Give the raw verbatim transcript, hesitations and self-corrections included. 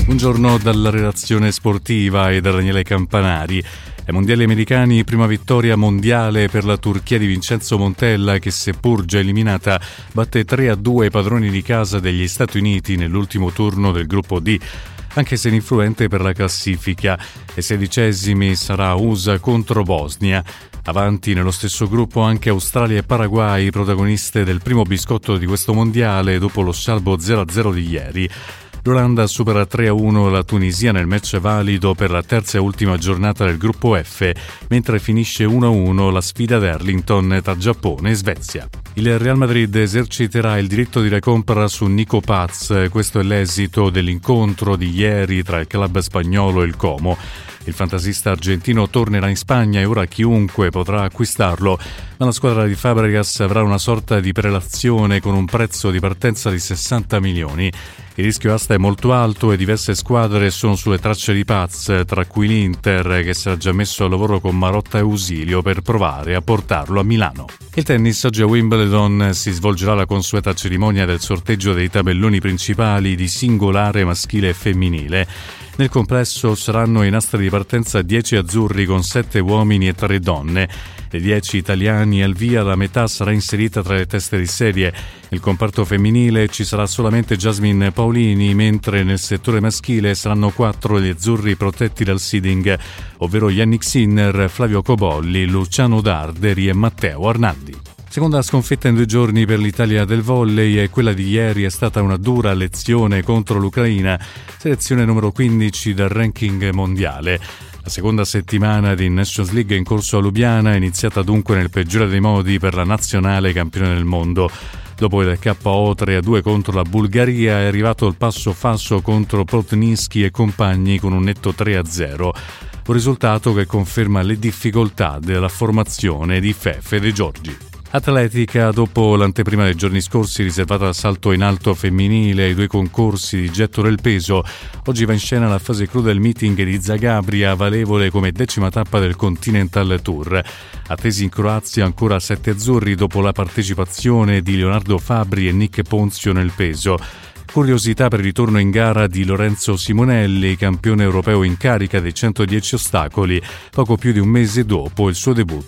Buongiorno dalla redazione sportiva e da Daniele Campanari. Ai mondiali americani, prima vittoria mondiale per la Turchia di Vincenzo Montella che, seppur già eliminata, batte tre a due i padroni di casa degli Stati Uniti nell'ultimo turno del gruppo D. Anche se ininfluente per la classifica. Ai sedicesimi sarà U S A contro Bosnia. Avanti nello stesso gruppo anche Australia e Paraguay, protagoniste del primo biscotto di questo mondiale dopo lo salvo zero a zero di ieri. L'Olanda supera tre a uno la Tunisia nel match valido per la terza e ultima giornata del gruppo F, mentre finisce uno a uno la sfida ad Arlington tra Giappone e Svezia. Il Real Madrid eserciterà il diritto di recompra su Nico Paz. Questo è l'esito dell'incontro di ieri tra il club spagnolo e il Como. Il fantasista argentino tornerà in Spagna e ora chiunque potrà acquistarlo, ma la squadra di Fabregas avrà una sorta di prelazione con un prezzo di partenza di sessanta milioni. Il rischio asta è molto alto e diverse squadre sono sulle tracce di Paz, tra cui l'Inter, che si era già messo al lavoro con Marotta e Ausilio per provare a portarlo a Milano. Il tennis, oggi a Wimbledon si svolgerà la consueta cerimonia del sorteggio dei tabelloni principali di singolare maschile e femminile. Nel complesso saranno in asta di partenza dieci azzurri con sette uomini e tre donne. Dei dieci italiani al via la metà sarà inserita tra le teste di serie. Nel comparto femminile ci sarà solamente Jasmine Paolini, mentre nel settore maschile saranno quattro gli azzurri protetti dal seeding, ovvero Yannick Sinner, Flavio Cobolli, Luciano Darderi e Matteo Arnaldi. Seconda sconfitta in due giorni per l'Italia del volley e quella di ieri è stata una dura lezione contro l'Ucraina, selezione numero quindici del ranking mondiale. La seconda settimana di Nations League in corso a Lubiana è iniziata dunque nel peggiore dei modi per la nazionale campione del mondo. Dopo il K O tre a due contro la Bulgaria è arrivato il passo falso contro Plotnitsky e compagni con un netto tre a zero. Un risultato che conferma le difficoltà della formazione di Fefe De Giorgi. Atletica, dopo l'anteprima dei giorni scorsi riservata al salto in alto femminile e ai due concorsi di getto del peso, oggi va in scena la fase clou del meeting di Zagabria, valevole come decima tappa del Continental Tour. Attesi in Croazia ancora sette azzurri dopo la partecipazione di Leonardo Fabri e Nick Ponzio nel peso. Curiosità per il ritorno in gara di Lorenzo Simonelli, campione europeo in carica dei centodieci ostacoli, poco più di un mese dopo il suo debutto